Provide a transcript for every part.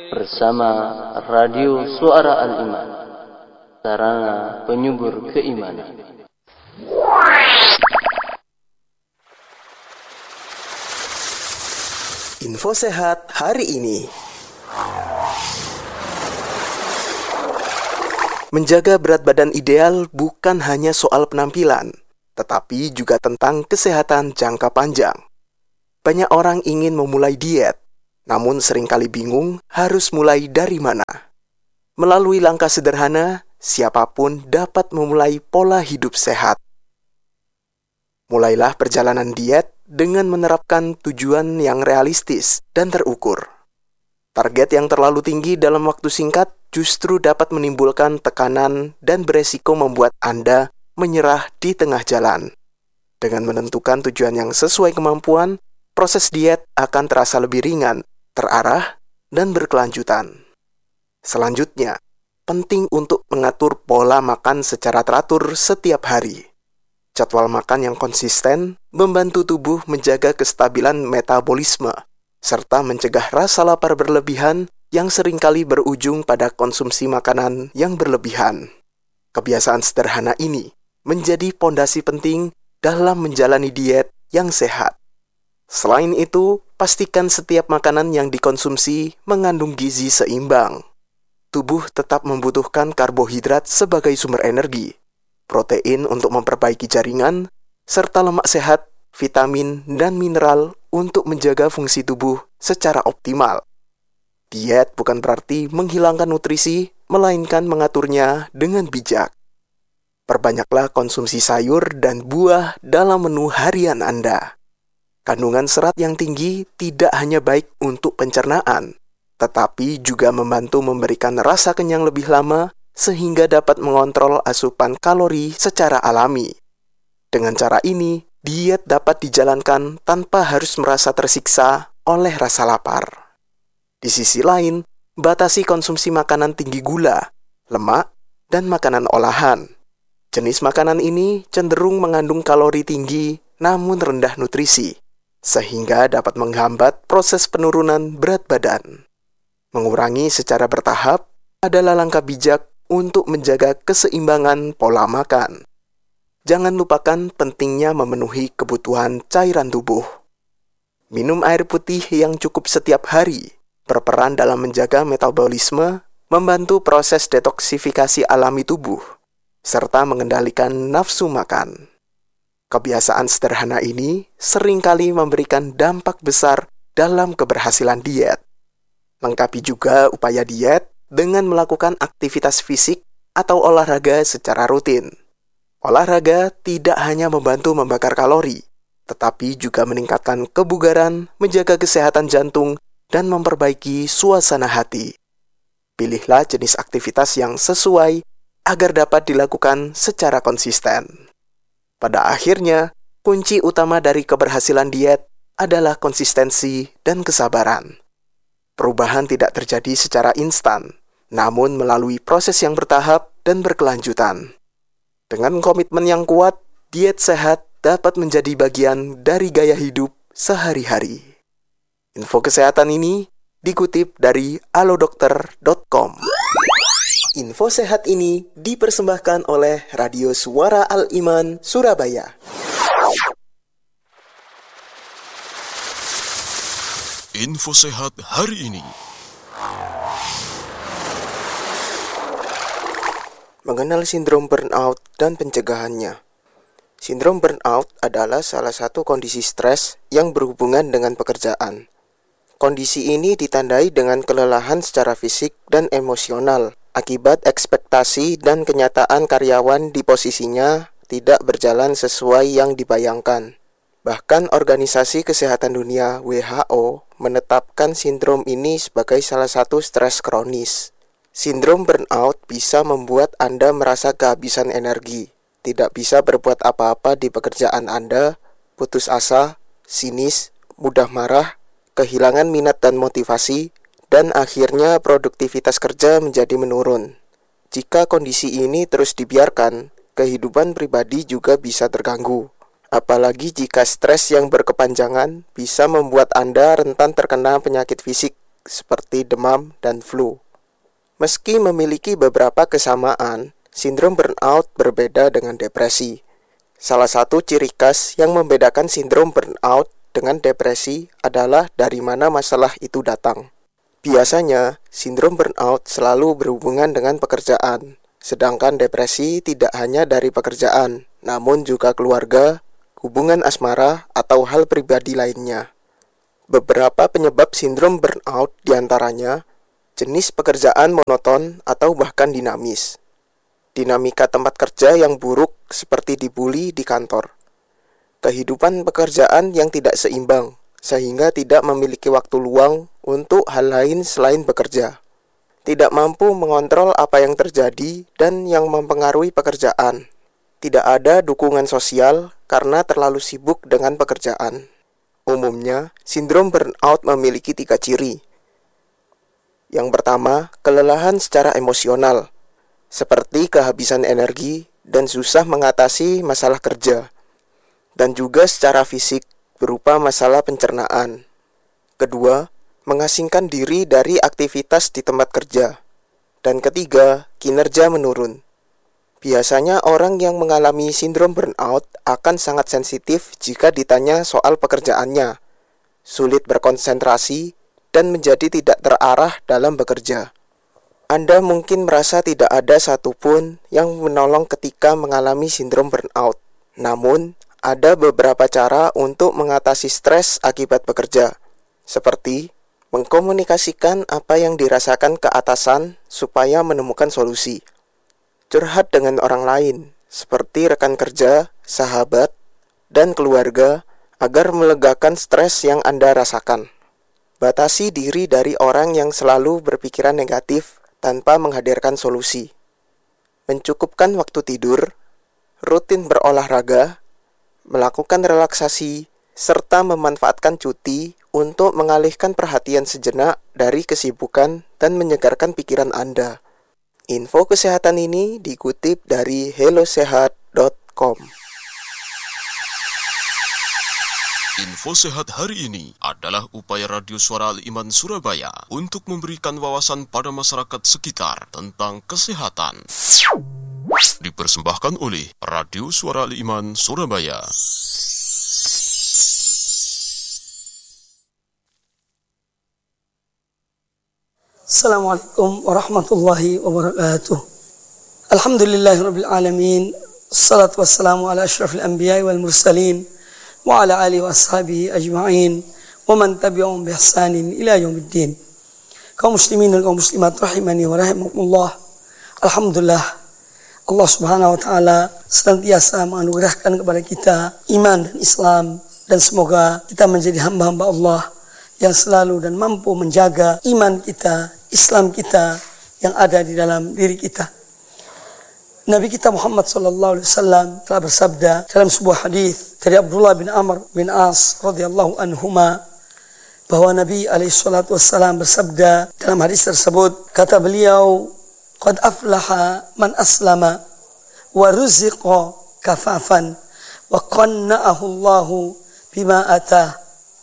bersama Radio Suara Al-Iman, sarana penyubur keimanan. Info sehat hari ini. Menjaga berat badan ideal bukan hanya soal penampilan, tetapi juga tentang kesehatan jangka panjang. Banyak orang ingin memulai diet, namun seringkali bingung harus mulai dari mana. Melalui langkah sederhana, siapapun dapat memulai pola hidup sehat. Mulailah perjalanan diet dengan menerapkan tujuan yang realistis dan terukur. Target yang terlalu tinggi dalam waktu singkat justru dapat menimbulkan tekanan dan beresiko membuat Anda menyerah di tengah jalan. Dengan menentukan tujuan yang sesuai kemampuan, proses diet akan terasa lebih ringan, terarah, dan berkelanjutan. Selanjutnya, penting untuk mengatur pola makan secara teratur setiap hari. Jadwal makan yang konsisten membantu tubuh menjaga kestabilan metabolisme, serta mencegah rasa lapar berlebihan yang seringkali berujung pada konsumsi makanan yang berlebihan. Kebiasaan sederhana ini menjadi pondasi penting dalam menjalani diet yang sehat. Selain itu, pastikan setiap makanan yang dikonsumsi mengandung gizi seimbang. Tubuh tetap membutuhkan karbohidrat sebagai sumber energi, protein untuk memperbaiki jaringan, serta lemak sehat, vitamin, dan mineral untuk menjaga fungsi tubuh secara optimal. Diet bukan berarti menghilangkan nutrisi, melainkan mengaturnya dengan bijak. Perbanyaklah konsumsi sayur dan buah dalam menu harian Anda. Kandungan serat yang tinggi tidak hanya baik untuk pencernaan, tetapi juga membantu memberikan rasa kenyang lebih lama sehingga dapat mengontrol asupan kalori secara alami. Dengan cara ini, diet dapat dijalankan tanpa harus merasa tersiksa oleh rasa lapar. Di sisi lain, batasi konsumsi makanan tinggi gula, lemak, dan makanan olahan. Jenis makanan ini cenderung mengandung kalori tinggi namun rendah nutrisi, sehingga dapat menghambat proses penurunan berat badan. Mengurangi secara bertahap adalah langkah bijak untuk menjaga keseimbangan pola makan. Jangan lupakan pentingnya memenuhi kebutuhan cairan tubuh. Minum air putih yang cukup setiap hari berperan dalam menjaga metabolisme, membantu proses detoksifikasi alami tubuh, serta mengendalikan nafsu makan. Kebiasaan sederhana ini seringkali memberikan dampak besar dalam keberhasilan diet. Lengkapi juga upaya diet dengan melakukan aktivitas fisik atau olahraga secara rutin. Olahraga tidak hanya membantu membakar kalori, tetapi juga meningkatkan kebugaran, menjaga kesehatan jantung, dan memperbaiki suasana hati. Pilihlah jenis aktivitas yang sesuai agar dapat dilakukan secara konsisten. Pada akhirnya, kunci utama dari keberhasilan diet adalah konsistensi dan kesabaran. Perubahan tidak terjadi secara instan, namun melalui proses yang bertahap dan berkelanjutan. Dengan komitmen yang kuat, diet sehat dapat menjadi bagian dari gaya hidup sehari-hari. Info kesehatan ini dikutip dari alodokter.com. Info sehat ini dipersembahkan oleh Radio Suara Al-Iman, Surabaya. Info sehat hari ini. Mengenal sindrom burnout dan pencegahannya. Sindrom burnout adalah salah satu kondisi stres yang berhubungan dengan pekerjaan. Kondisi ini ditandai dengan kelelahan secara fisik dan emosional akibat ekspektasi dan kenyataan karyawan di posisinya tidak berjalan sesuai yang dibayangkan. Bahkan Organisasi Kesehatan Dunia (WHO) menetapkan sindrom ini sebagai salah satu stres kronis. Sindrom burnout bisa membuat Anda merasa kehabisan energi, tidak bisa berbuat apa-apa di pekerjaan Anda, putus asa, sinis, mudah marah, kehilangan minat dan motivasi, dan akhirnya produktivitas kerja menjadi menurun. Jika kondisi ini terus dibiarkan, kehidupan pribadi juga bisa terganggu. Apalagi jika stres yang berkepanjangan bisa membuat Anda rentan terkena penyakit fisik seperti demam dan flu. Meski memiliki beberapa kesamaan, sindrom burnout berbeda dengan depresi. Salah satu ciri khas yang membedakan sindrom burnout dengan depresi adalah dari mana masalah itu datang. Biasanya, sindrom burnout selalu berhubungan dengan pekerjaan, sedangkan depresi tidak hanya dari pekerjaan, namun juga keluarga, hubungan asmara, atau hal pribadi lainnya. Beberapa penyebab sindrom burnout diantaranya jenis pekerjaan monoton atau bahkan dinamis, dinamika tempat kerja yang buruk seperti dibully di kantor, kehidupan pekerjaan yang tidak seimbang sehingga tidak memiliki waktu luang untuk hal lain selain bekerja, tidak mampu mengontrol apa yang terjadi dan yang mempengaruhi pekerjaan, tidak ada dukungan sosial karena terlalu sibuk dengan pekerjaan. Umumnya, sindrom burnout memiliki 3 ciri. Yang pertama, kelelahan secara emosional, seperti kehabisan energi dan susah mengatasi masalah kerja, dan juga secara fisik berupa masalah pencernaan. Kedua, mengasingkan diri dari aktivitas di tempat kerja. Dan ketiga, kinerja menurun. Biasanya orang yang mengalami sindrom burnout akan sangat sensitif jika ditanya soal pekerjaannya, sulit berkonsentrasi, dan menjadi tidak terarah dalam bekerja. Anda mungkin merasa tidak ada satupun yang menolong ketika mengalami sindrom burnout. Namun, ada beberapa cara untuk mengatasi stres akibat bekerja, seperti mengkomunikasikan apa yang dirasakan ke atasan supaya menemukan solusi. Curhat dengan orang lain, seperti rekan kerja, sahabat, dan keluarga, agar melegakan stres yang Anda rasakan. Batasi diri dari orang yang selalu berpikiran negatif tanpa menghadirkan solusi. Mencukupkan waktu tidur, rutin berolahraga, melakukan relaksasi, serta memanfaatkan cuti untuk mengalihkan perhatian sejenak dari kesibukan dan menyegarkan pikiran Anda. Info kesehatan ini dikutip dari hellosehat.com. Info sehat hari ini adalah upaya Radio Suara Al-Iman Surabaya untuk memberikan wawasan pada masyarakat sekitar tentang kesehatan. Dipersembahkan oleh Radio Suara Al-Iman Surabaya. Assalamualaikum warahmatullahi wabarakatuh. Alhamdulillahirabbil alamin. Assalatu wassalamu ala asyrafil anbiya'i wal mursalin wa ala alihi wa ashabihi ajma'in wa man tabi'ahum bi ihsanin ila yaumiddin. Kaum muslimin dan kaum muslimat rahimani wa rahimakumullah. Alhamdulillah, Allah Subhanahu wa taala senantiasa menganugerahkan kepada kita iman dan Islam, dan semoga kita menjadi hamba-hamba Allah yang selalu dan mampu menjaga iman kita, Islam kita yang ada di dalam diri kita. Nabi kita Muhammad sallallahu alaihi wasallam telah bersabda dalam sebuah hadis dari Abdullah bin Amr bin As radhiyallahu anhuma, bahwa Nabi alaihi salatu wasallam bersabda dalam hadis tersebut, kata beliau, qad aflaha man aslama wa ruziqa kafafan wa qanna'ahu Allahu bima atah.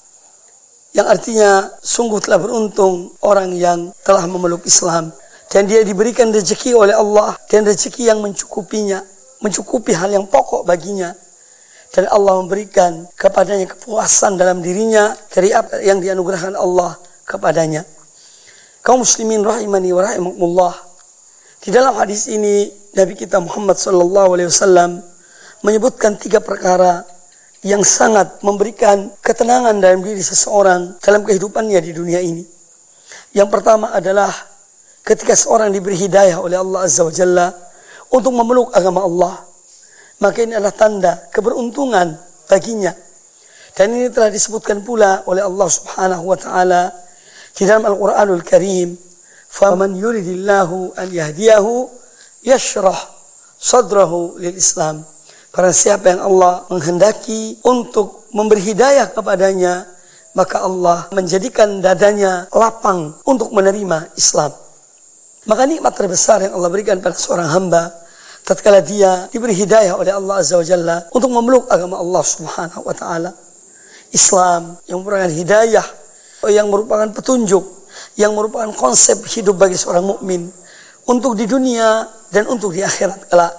Yang artinya, sungguh telah beruntung orang yang telah memeluk Islam dan dia diberikan rezeki oleh Allah, dan rezeki yang mencukupinya, mencukupi hal yang pokok baginya, dan Allah memberikan kepadanya kepuasan dalam dirinya dari apa yang dianugerahkan Allah kepadanya. Kaum muslimin rahimani wa rahimakumullah, di dalam hadis ini Nabi kita Muhammad sallallahu alaihi wasallam menyebutkan 3 perkara yang sangat memberikan ketenangan dalam diri seseorang dalam kehidupannya di dunia ini. Yang pertama adalah ketika seorang diberi hidayah oleh Allah Azza wa Jalla untuk memeluk agama Allah, maka ini adalah tanda keberuntungan baginya. Dan ini telah disebutkan pula oleh Allah Subhanahu wa taala di dalam Al-Qur'anul Karim, "Faman yuridillahu an yahdiyahu yashrah sadrahu lil Islam." Barang siapa yang Allah menghendaki untuk memberi hidayah kepadanya, maka Allah menjadikan dadanya lapang untuk menerima Islam. Maka nikmat terbesar yang Allah berikan pada seorang hamba tatkala dia diberi hidayah oleh Allah Azza wa Jalla untuk memeluk agama Allah Subhanahu wa taala. Islam yang merupakan hidayah, yang merupakan petunjuk, yang merupakan konsep hidup bagi seorang mukmin untuk di dunia dan untuk di akhirat kelak.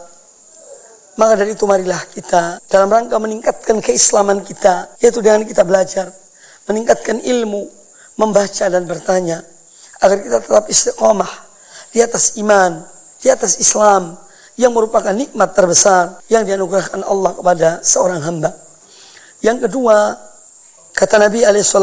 Maka dari itu marilah kita dalam rangka meningkatkan keislaman kita, yaitu dengan kita belajar, meningkatkan ilmu, membaca dan bertanya, agar kita tetap istiqomah di atas iman, di atas Islam, yang merupakan nikmat terbesar yang dianugerahkan Allah kepada seorang hamba. Yang kedua, kata Nabi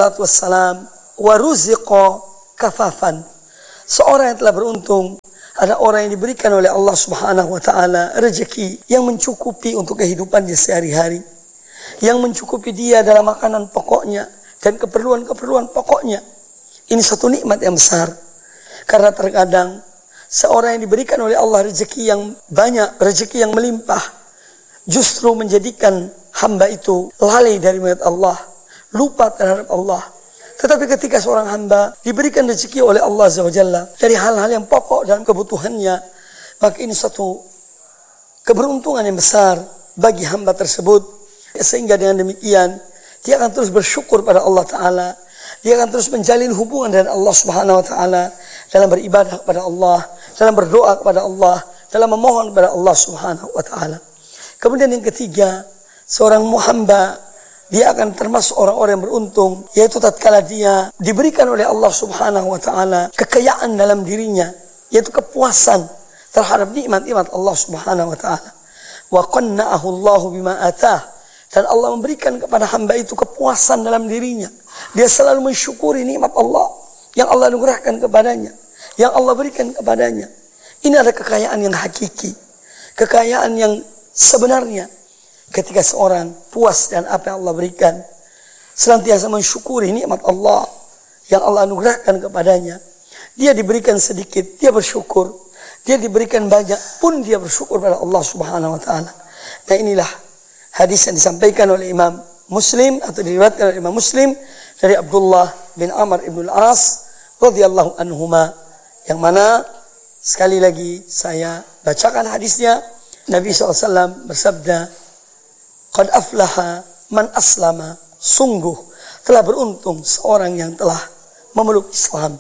SAW, waruziqa kafafan. Seorang yang telah beruntung ada orang yang diberikan oleh Allah Subhanahu wa taala rezeki yang mencukupi untuk kehidupannya sehari-hari, yang mencukupi dia dalam makanan pokoknya dan keperluan-keperluan pokoknya. Ini satu nikmat yang besar. Karena terkadang seorang yang diberikan oleh Allah rezeki yang banyak, rezeki yang melimpah, justru menjadikan hamba itu lalai dari melihat Allah, lupa terhadap Allah. Tetapi ketika seorang hamba diberikan rezeki oleh Allah Azza wa Jalla dari hal-hal yang pokok dalam kebutuhannya, maka ini satu keberuntungan yang besar bagi hamba tersebut. Sehingga dengan demikian dia akan terus bersyukur pada Allah Ta'ala. Dia akan terus menjalin hubungan dengan Allah Subhanahu wa Ta'ala dalam beribadah kepada Allah, dalam berdoa kepada Allah, dalam memohon kepada Allah Subhanahu wa Ta'ala. Kemudian yang ketiga, seorang hamba dia akan termasuk orang-orang yang beruntung, yaitu tatkala dia diberikan oleh Allah Subhanahu wa taala kekayaan dalam dirinya, yaitu kepuasan terhadap nikmat-nikmat Allah Subhanahu wa taala. Wa qanna'ahu Allahu bima atah, dan Allah memberikan kepada hamba itu kepuasan dalam dirinya. Dia selalu mensyukuri nikmat Allah yang Allah anugerahkan kepadanya, yang Allah berikan kepadanya. Ini adalah kekayaan yang hakiki, kekayaan yang sebenarnya. Ketika seorang puas dengan apa yang Allah berikan, senantiasa mensyukuri nikmat Allah yang Allah anugerahkan kepadanya. Dia diberikan sedikit, dia bersyukur. Dia diberikan banyak pun dia bersyukur pada Allah Subhanahu wa taala. Nah, inilah hadis yang disampaikan oleh Imam Muslim atau diriwayatkan oleh Imam Muslim dari Abdullah bin Amr ibn al-As radhiyallahu anhuma, yang mana sekali lagi saya bacakan hadisnya. Nabi SAW bersabda, qad aflaha man aslama, sungguh telah beruntung seorang yang telah memeluk Islam.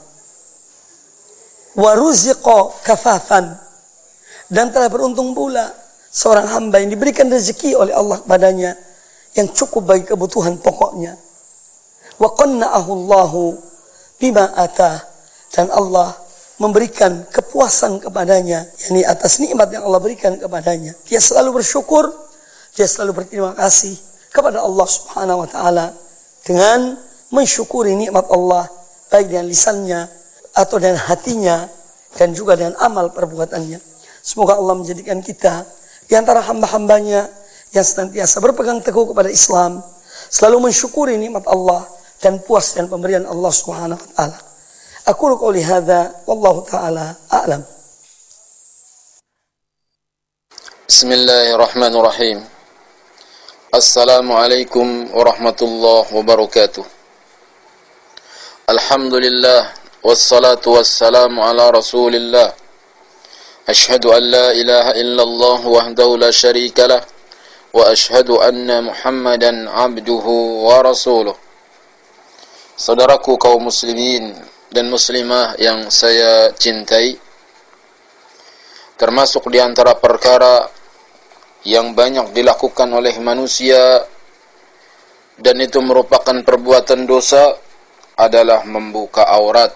Wa ruziqa kafafan, dan telah beruntung pula seorang hamba yang diberikan rezeki oleh Allah padanya yang cukup bagi kebutuhan pokoknya. Wa qanna'ahu Allahu bima atah, dan Allah memberikan kepuasan kepadanya, yakni atas nikmat yang Allah berikan kepadanya. Dia selalu bersyukur, dia selalu berterima kasih kepada Allah Subhanahu wa taala dengan mensyukuri nikmat Allah baik dengan lisannya atau dengan hatinya dan juga dengan amal perbuatannya. Semoga Allah menjadikan kita di antara hamba-hambanya yang senantiasa berpegang teguh kepada Islam, selalu mensyukuri nikmat Allah dan puas dengan pemberian Allah Subhanahu wa taala. Aqulu qouli hadza wallahu taala a'lam. Bismillahirrahmanirrahim. Assalamualaikum warahmatullahi wabarakatuh. Alhamdulillah, wassalatu wassalamu ala rasulillah. Ashhadu an la ilaha illallah wahdahu la syarika lah, wa ashhadu anna Muhammadan abduhu wa rasuluh. Saudaraku kaum muslimin dan muslimah yang saya cintai, termasuk di antara perkara yang banyak dilakukan oleh manusia dan itu merupakan perbuatan dosa adalah membuka aurat.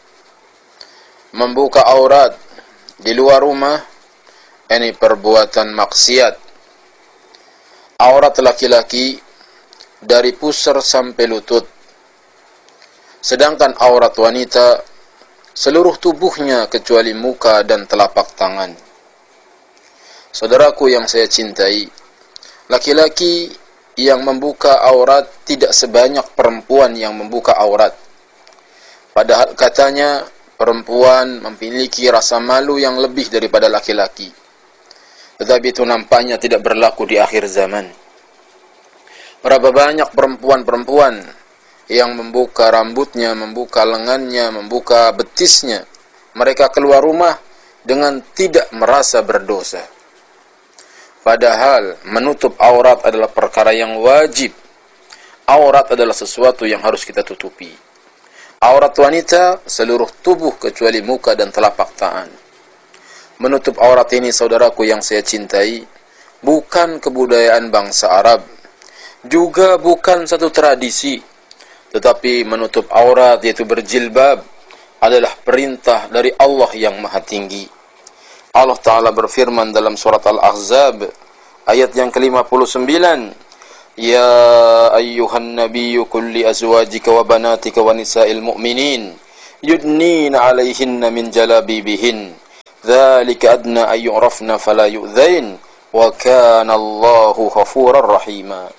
Membuka aurat di luar rumah ini perbuatan maksiat. Aurat laki-laki dari pusar sampai lutut, sedangkan aurat wanita seluruh tubuhnya kecuali muka dan telapak tangan. Saudaraku yang saya cintai, laki-laki yang membuka aurat tidak sebanyak perempuan yang membuka aurat. Padahal katanya perempuan memiliki rasa malu yang lebih daripada laki-laki. Tetapi itu nampaknya tidak berlaku di akhir zaman. Berapa banyak perempuan-perempuan yang membuka rambutnya, membuka lengannya, membuka betisnya. Mereka keluar rumah dengan tidak merasa berdosa. Padahal menutup aurat adalah perkara yang wajib. Aurat adalah sesuatu yang harus kita tutupi. Aurat wanita seluruh tubuh kecuali muka dan telapak tangan. Menutup aurat ini, saudaraku yang saya cintai, bukan kebudayaan bangsa Arab, juga bukan satu tradisi, tetapi menutup aurat yaitu berjilbab adalah perintah dari Allah yang Maha Tinggi. Allah Ta'ala berfirman dalam surat Al-Ahzab ayat yang ke-59, Ya ayyuhan nabiyyu kulli azwajika wa banatika wa nisa'il mu'minin yudnina 'alaihinna min jalabibihin dzalika adna ay yu'rafna fala yu'dzain wa kana Allahu ghafurar rahima.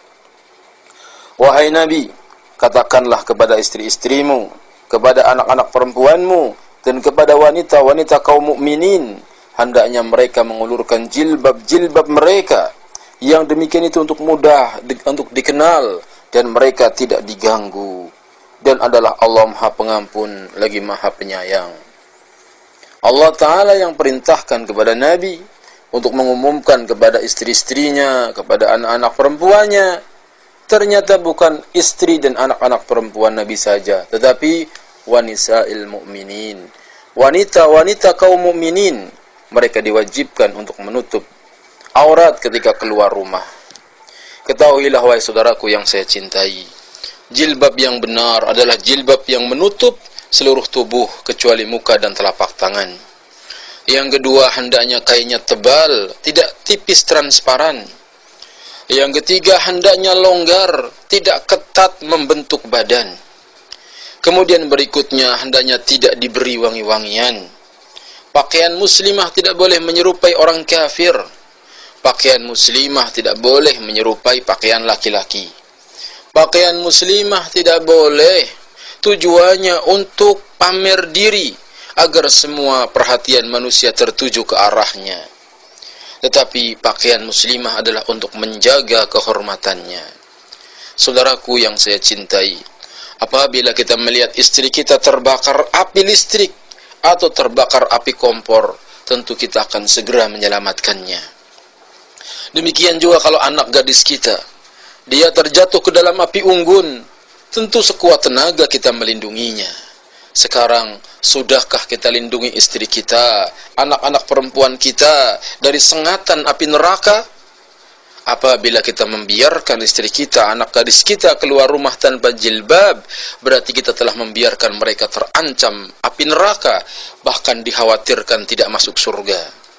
Wahai Nabi, katakanlah kepada istri-istrimu, kepada anak-anak perempuanmu, dan kepada wanita-wanita kaum mukminin, hendaknya mereka mengulurkan jilbab-jilbab mereka. Yang demikian itu untuk mudah untuk dikenal dan mereka tidak diganggu. Dan adalah Allah Maha Pengampun lagi Maha Penyayang. Allah Ta'ala yang perintahkan kepada Nabi untuk mengumumkan kepada istri-istrinya, kepada anak-anak perempuannya, ternyata bukan istri dan anak-anak perempuan Nabi saja, tetapi wanisa'il mu'minin, wanita-wanita kaum mukminin. Mereka diwajibkan untuk menutup aurat ketika keluar rumah. Ketahuilah wahai saudaraku yang saya cintai, jilbab yang benar adalah jilbab yang menutup seluruh tubuh kecuali muka dan telapak tangan. Yang kedua, hendaknya kainnya tebal, tidak tipis transparan. Yang ketiga, hendaknya longgar, tidak ketat membentuk badan. Kemudian berikutnya, hendaknya tidak diberi wangi-wangian. Pakaian muslimah tidak boleh menyerupai orang kafir. Pakaian muslimah tidak boleh menyerupai pakaian laki-laki. Pakaian muslimah tidak boleh tujuannya untuk pamer diri agar semua perhatian manusia tertuju ke arahnya. Tetapi pakaian muslimah adalah untuk menjaga kehormatannya. Saudaraku yang saya cintai, apabila kita melihat istri kita terbakar api listrik atau terbakar api kompor, tentu kita akan segera menyelamatkannya. Demikian juga kalau anak gadis kita, dia terjatuh ke dalam api unggun, tentu sekuat tenaga kita melindunginya. Sekarang, sudahkah kita lindungi istri kita, anak-anak perempuan kita dari sengatan api neraka? Apabila kita membiarkan istri kita, anak gadis kita keluar rumah tanpa jilbab, berarti kita telah membiarkan mereka terancam api neraka, bahkan dikhawatirkan tidak masuk surga.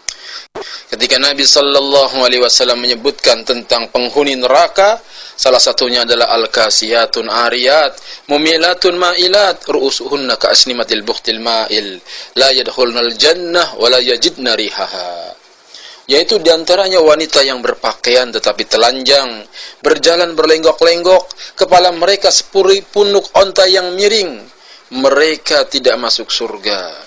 Ketika Nabi sallallahu alaihi wasallam menyebutkan tentang penghuni neraka, salah satunya adalah al-kasiyatun ariyat, mumilatun ma'ilat, ru'usuhunna ka'asnimatil bukhtil ma'il, la yadkhulnal jannah wa la yajidna rihaha. Yaitu diantaranya wanita yang berpakaian tetapi telanjang, berjalan berlenggok-lenggok, kepala mereka seperti punuk onta yang miring. Mereka tidak masuk surga.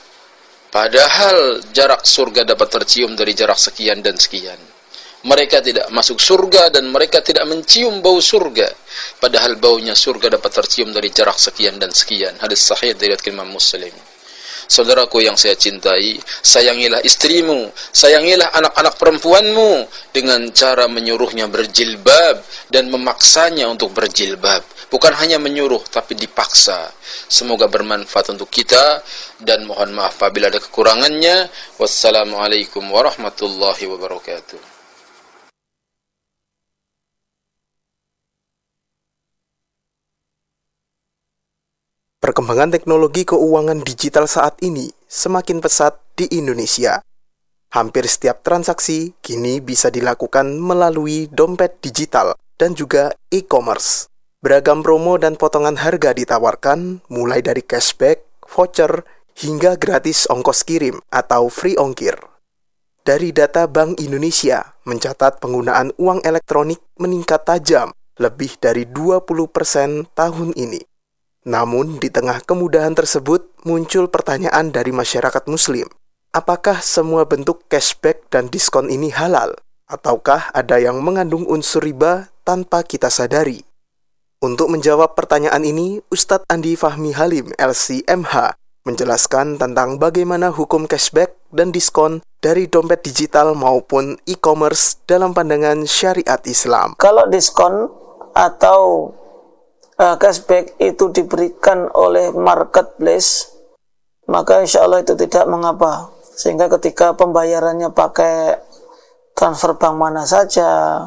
Padahal jarak surga dapat tercium dari jarak sekian dan sekian. Mereka tidak masuk surga dan mereka tidak mencium bau surga. Padahal baunya surga dapat tercium dari jarak sekian dan sekian. Hadis sahih dari Imam Muslim. Saudaraku yang saya cintai, sayangilah istrimu, sayangilah anak-anak perempuanmu dengan cara menyuruhnya berjilbab dan memaksanya untuk berjilbab. Bukan hanya menyuruh, tapi dipaksa. Semoga bermanfaat untuk kita, dan mohon maaf apabila ada kekurangannya. Wassalamualaikum warahmatullahi wabarakatuh. Perkembangan teknologi keuangan digital saat ini semakin pesat di Indonesia. Hampir setiap transaksi kini bisa dilakukan melalui dompet digital dan juga e-commerce. Beragam promo dan potongan harga ditawarkan, mulai dari cashback, voucher, hingga gratis ongkos kirim atau free ongkir. Dari data Bank Indonesia, mencatat penggunaan uang elektronik meningkat tajam lebih dari 20% tahun ini. Namun, di tengah kemudahan tersebut, muncul pertanyaan dari masyarakat Muslim. Apakah semua bentuk cashback dan diskon ini halal? Ataukah ada yang mengandung unsur riba tanpa kita sadari? Untuk menjawab pertanyaan ini, Ustadz Andi Fahmi Halim, LC.MH, menjelaskan tentang bagaimana hukum cashback dan diskon dari dompet digital maupun e-commerce dalam pandangan syariat Islam. Kalau diskon atau cashback itu diberikan oleh marketplace, maka insya Allah itu tidak mengapa. Sehingga ketika pembayarannya pakai transfer bank mana saja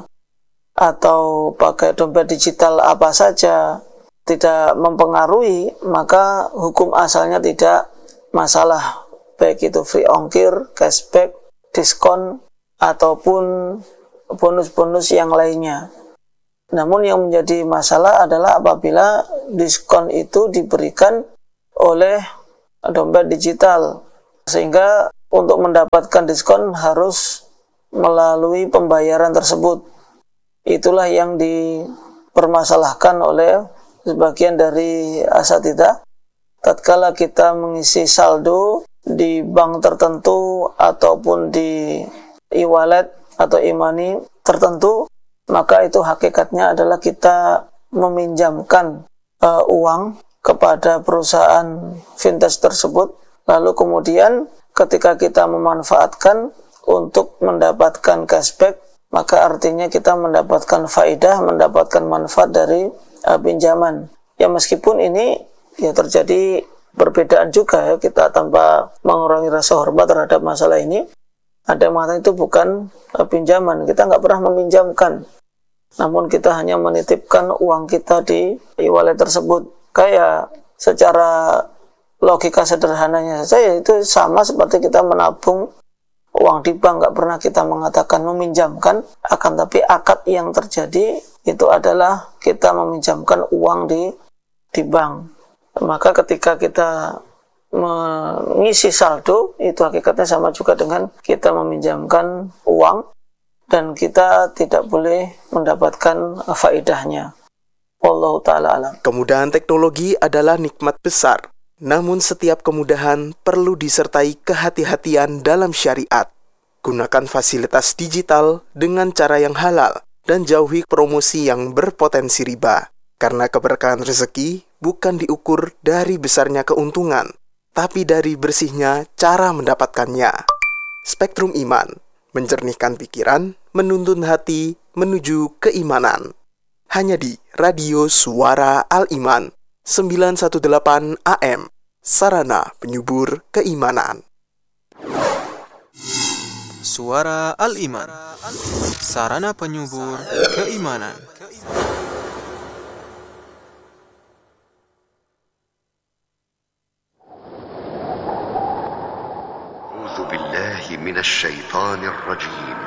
atau pakai dompet digital apa saja tidak mempengaruhi, maka hukum asalnya tidak masalah, baik itu free ongkir, cashback, diskon ataupun bonus-bonus yang lainnya. Namun yang menjadi masalah adalah apabila diskon itu diberikan oleh dompet digital, sehingga untuk mendapatkan diskon harus melalui pembayaran tersebut. Itulah yang dipermasalahkan oleh sebagian dari asatidzah. Tatkala kita mengisi saldo di bank tertentu ataupun di e-wallet atau e-money tertentu, maka itu hakikatnya adalah kita meminjamkan uang kepada perusahaan fintech tersebut, lalu kemudian ketika kita memanfaatkan untuk mendapatkan cashback, maka artinya kita mendapatkan faedah, mendapatkan manfaat dari pinjaman. Ya meskipun ini ya terjadi perbedaan juga ya, kita tanpa mengurangi rasa hormat terhadap masalah ini. Ada yang mengatakan itu bukan pinjaman, kita nggak pernah meminjamkan, namun kita hanya menitipkan uang kita di e-wallet tersebut. Kayak secara logika sederhananya saja itu sama seperti kita menabung uang di bank, nggak pernah kita mengatakan meminjamkan, akan tapi akad yang terjadi itu adalah kita meminjamkan uang di bank. Maka ketika kita mengisi saldo, itu hakikatnya sama juga dengan kita meminjamkan uang dan kita tidak boleh mendapatkan faedahnya. Wallahu ta'ala alam. Kemudahan teknologi adalah nikmat besar, namun setiap kemudahan perlu disertai kehati-hatian dalam syariat. Gunakan fasilitas digital dengan cara yang halal dan jauhi promosi yang berpotensi riba. Karena keberkahan rezeki bukan diukur dari besarnya keuntungan, tapi dari bersihnya cara mendapatkannya. Spektrum Iman, menjernihkan pikiran, menuntun hati menuju keimanan. Hanya di Radio Suara Al-Iman 918 AM, sarana penyubur keimanan. Suara Al-Iman, sarana penyubur keimanan. أعوذ بالله من الشيطان الرجيم